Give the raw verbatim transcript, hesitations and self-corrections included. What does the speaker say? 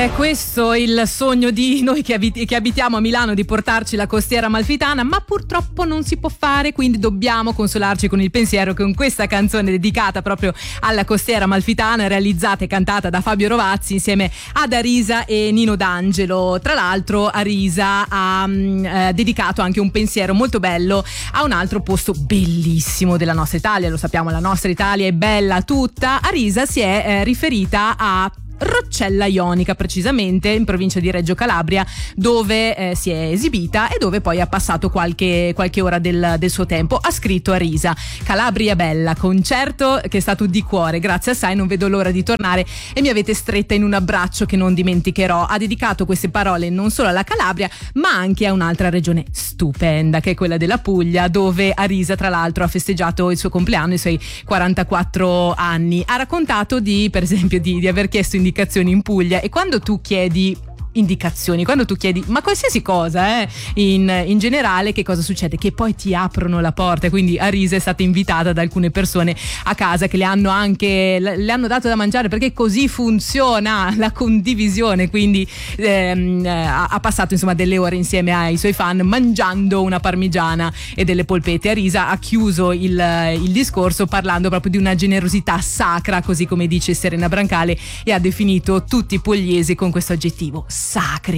È questo il sogno di noi che, abiti- che abitiamo a Milano, di portarci la costiera amalfitana, ma purtroppo non si può fare, quindi dobbiamo consolarci con il pensiero che con questa canzone dedicata proprio alla costiera amalfitana, realizzata e cantata da Fabio Rovazzi insieme ad Arisa e Nino D'Angelo. Tra l'altro Arisa ha mh, eh, dedicato anche un pensiero molto bello a un altro posto bellissimo della nostra Italia. Lo sappiamo, la nostra Italia è bella tutta. Arisa si è eh, riferita a Roccella Ionica, precisamente in provincia di Reggio Calabria, dove eh, si è esibita e dove poi ha passato qualche, qualche ora del, del suo tempo. Ha scritto Arisa: Calabria bella, concerto che è stato di cuore, grazie assai, non vedo l'ora di tornare e mi avete stretta in un abbraccio che non dimenticherò. Ha dedicato queste parole non solo alla Calabria ma anche a un'altra regione stupenda, che è quella della Puglia, dove Arisa tra l'altro ha festeggiato il suo compleanno, i suoi quarantaquattro anni. Ha raccontato di, per esempio, di, di aver chiesto indicazioni in Puglia, e quando tu chiedi indicazioni, quando tu chiedi ma qualsiasi cosa eh, in, in generale, che cosa succede? Che poi ti aprono la porta. Quindi Arisa è stata invitata da alcune persone a casa che le hanno anche le hanno dato da mangiare, perché così funziona la condivisione. Quindi ehm, ha, ha passato insomma delle ore insieme ai suoi fan mangiando una parmigiana e delle polpette. Arisa ha chiuso il, il discorso parlando proprio di una generosità sacra, così come dice Serena Brancale, e ha definito tutti i pugliesi con questo aggettivo: sacri.